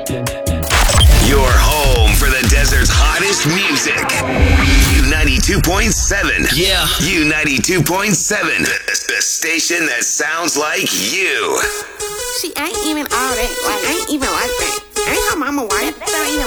Your home for the desert's hottest music. U92.7. Yeah. U92.7. The station that sounds like you. She ain't even all that. Like, ain't even like that. Ain't her mama white. That ain't